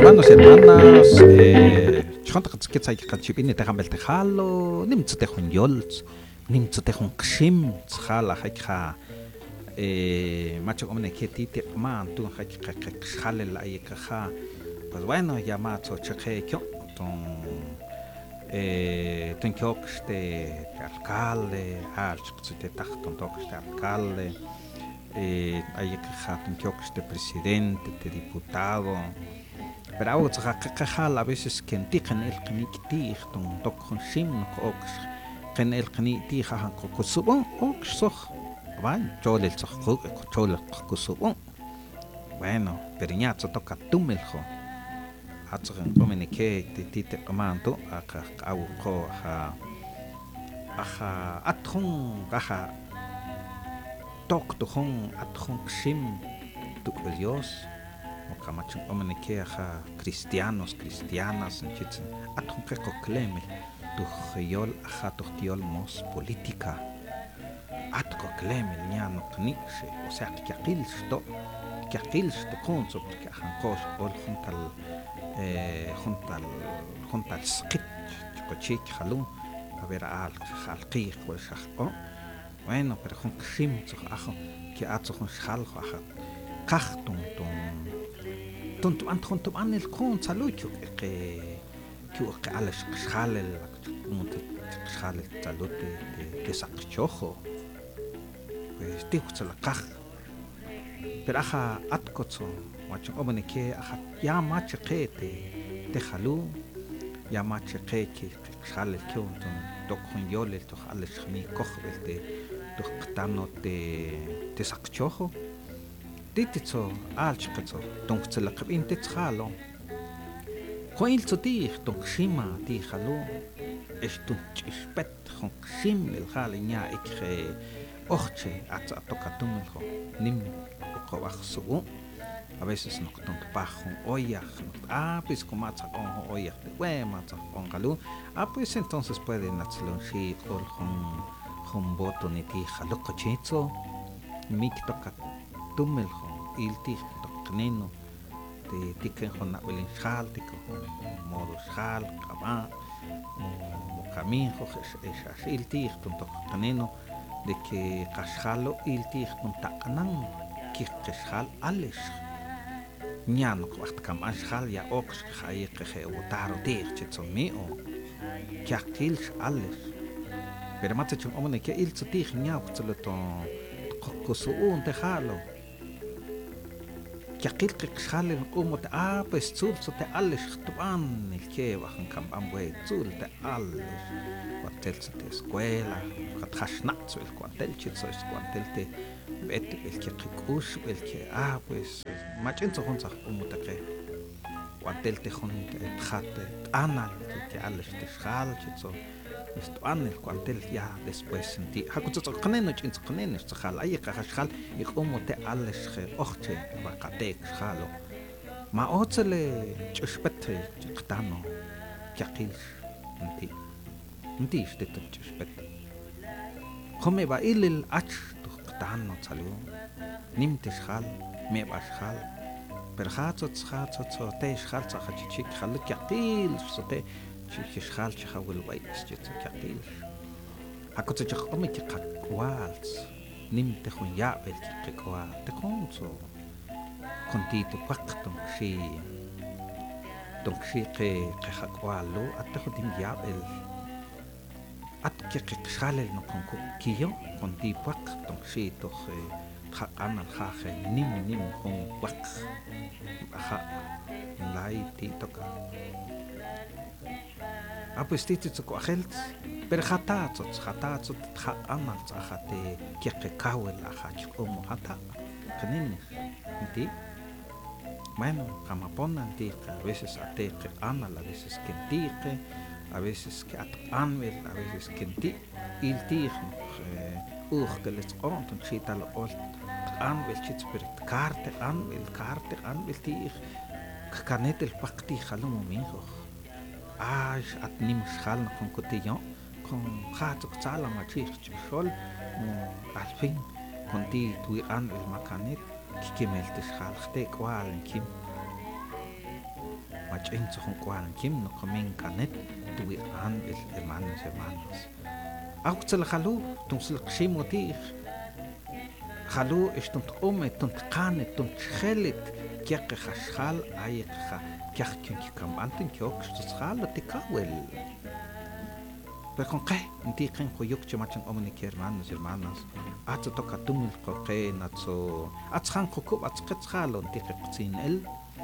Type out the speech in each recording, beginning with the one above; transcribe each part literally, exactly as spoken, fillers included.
hermanos y hermanas, chontak tzkitsay kachipini tejambel tejalo, nimtz tejun yoltz, nimtz tejun kshim, tzhala haikha, macho omne ketiti man, tu haikha kshale la yekha, pues bueno, ya macho cheque kyo, ton ton kyokste alcalde, al chukte tachton tokste alcalde, ayekha ton kyokste presidente, te diputado. Pero ahora se a veces que en tijan el knitik ton dokon sim ox ken el knitik han kusubon ox soh van chole el soh chole kusubon bueno pero ya se toca tumeljo atsen comunique te tite comanto aka au ko ha aha atron aha tok to hon atron sim tu Dios Kamachun omenekeja cristianos, cristianas, enchitzen, atun keko kleme, tu geol ajatotiol mos política. Atko kleme niano knixe, o sea, que aquilsto, que aquilsto conso, que ajancos ol juntal, juntal, juntal skit, chicochik, jalun, a ver al jalqi, o shako. Bueno, pero con kshim, ajo, que atzo con shaljo, aja, kachtung, ton. Tonto an tonto an el con salucho que que que alles schale monte schale salute de sachojo pues te gusta la caja pero aja atkotso macho omene que aja ya macho que te te jalu ya macho que que schale que un to con yole to alles mi coge de to tano de de sachojo Titzo, alchkatzo, tonk tselakab intetsalo. Coil to dich, tonk shima, tijalo. Estunch ispet, honk shim, el jalinya, ikre, oche, atza tokatumiljo, nim, okobachsu. A veces no tonk bajo, oyach, ah, pues como atza on oyach, de huematza, on galu. Ah, pues entonces pueden atzlon shi, ol hon, hon boto ni tijalo, cochitzo, mik tokat. Tumeljo, ilti, tocneno, te tiken con abelin schal, tiken con modo schal, kama, mocamijo, es ilti, ton tocneno, de que caschalo ilti, ton tacanan, que schal alles. Niano, wacht kam an schal, ya ox, jaye, que utaro, tir, chetson mio, que akils alles. Pero mate chum omne, que ilti, tir, niao, que lo ton, cocosu, un tejalo. Yakil que sale como te ah pues sul so te alles tuan el que bajan campan güey sul te alles cuartel se te escuela hat hasnat el cuartel chit so es cuartel te bet el que kush el que ah pues machin so honsa como te que cuartel te hon hat ana te alles te schal chit so esto an el cuartel ya después sentí hakutso qneno chin qneno schal ay ka schal y como te alles ge ochte va kate schalo ma otsele chspete qtano yaqil انتي انتي اشتت chspete come va il el ach qtano tsalo nimt schal me va schal per hatso tshatso te schal tsachich khal yaqil sote شخال شخول ويس جت كعيل هكذا جخمي كقوالز نمت خون يعبل كقوال تكونسو كنتي تبقتم شيء دونك شيء كي كقوالو أتخدم يعبل أتك كشخال نكون كيو كنتي بقتم شيء تخ خان الخاخ نم نم خون بق أخا لاي تي تكا Ah, pues titi tsuko agelt, pero jatazo, jatazo, amal, jate, que kawel, ajach, como jata, genines, ¿enti? Bueno, jamapona, anti, a veces ate, que amal, a veces que antique, a veces que at anvel, a veces que anti, il tig, ug, que les ont, un chita lo olt, anvel, chits, pero carte, anvel, carte, anvel, tig, canet el pacti, jalom, mijo. Aj at nim schal con cotillon con gato tsala ma chich sol al fin con ti tu an el macanet que mel te schal te kwal kim Mach'in tzojon kwan kim no kamin kanet tuwi an el hermanos hermanos. Auxel halu tumsil qshimo tih. Halu estunt ome tunt kane tunt chelit kiak khashal ay kha kiak kyun kikam antin kyok shal tikawel. Pero con qué, inti qen khoyuk chamachan omni hermanos hermanas. Atzo toka tumil qoqe natso atzhan qokub atzqetshalo inti qtsin el.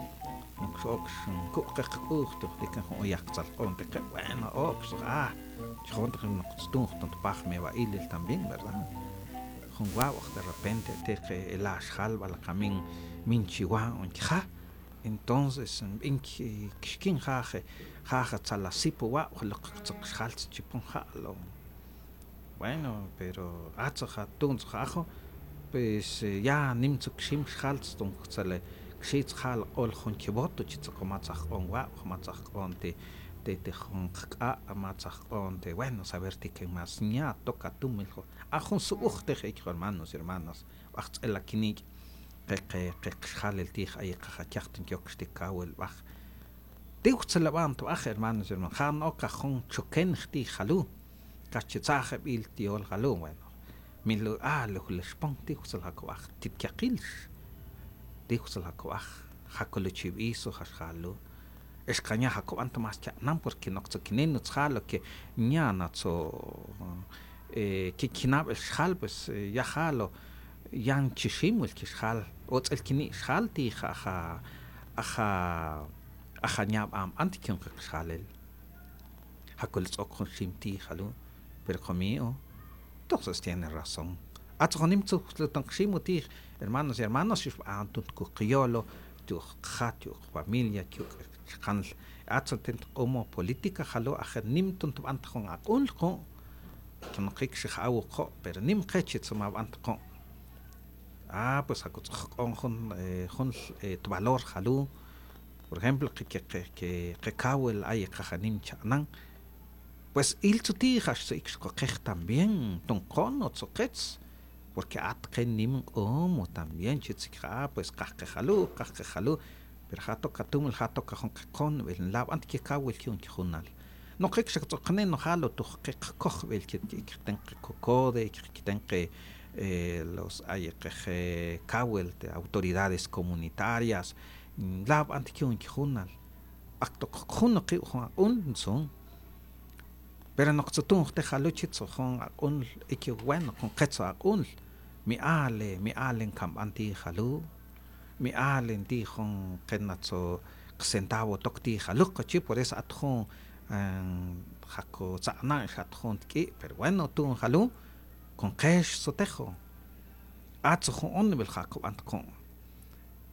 Ox, cook, cook, die kan gewoon jacht on te bueno, ox, ah, gewoon te nog stung, dan pach me va il también, ¿verdad? Gewoon wow, de repente te que el ashal va la camin min chiwa on ja. Entonces, en que kin jaje, jaja tsala sipo wa, lo que schalt chipon jalo. Bueno, pero atzo ja tun jajo, pues ya nim zu kshim schalt stung tsale. Xit xal ol khon kiboto chitso komatzach on wa komatzach on te te te khon ka amatzach on te bueno saber ti que más ña toca tu miljo a khon su uchte ik hermanos hermanas wacht el kini que que que xal el tij ay ka khachten kyokste kawel wach dicht se levant wach hermanos hermanos han ok khon choken khti khalu kachitsach bil ti ol khalu bueno min lo ah lo le spong dicht se la kwach tit kyakils dijo la coaj, jacolo chiviso, jalo. Escaña jaco anto más ya, no porque no se quieren no jalo que ña no so que kinab el jal pues ya jalo yan chishimo el que jal o el kini jal ti ja ja aja aja ñab am anti que jal el jacolo con shimti jalo pero conmigo entonces tiene razón. Atzonim zu tangshimo ti hermanos y hermanas y antun ku criolo tu khat tu familia tu kan atzotent como política jalo a nim tun antkhon akul ko kan qik shi khaw ko pero nim qechit sama antkhon ah pues akut on khon khon tu valor jalo por ejemplo que que que que kawel ay khanim chanan pues il tu ti hash ik ko también ton kon o tsokets porque atquen nim como también chitzikha pues qaqe jalu qaqe jalu pero jato katum el jato cajon con el lab ant que kawel kiun khunal no qik shak tqne no jalo tu qik koch vel que ten kokode que ten que los ay que kawel de autoridades comunitarias lab ant kiun khunal acto khun qi un son pero no qtun te jalo chitzo khon un iki bueno con qetzo un mi ale mi alen kam anti halu mi alen ti khon kenatso centavo tokti halu cochi por eso atjon jaco sana atjon ki pero bueno tu halu con kesh sotejo atzo on bel jaco antjon